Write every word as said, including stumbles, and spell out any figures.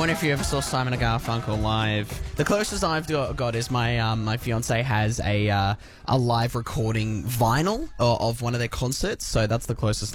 wonder if you ever saw Simon and Garfunkel live. The closest I've got got is my um, my fiance has a uh, a live recording vinyl of, of one of their concerts, so that's the closest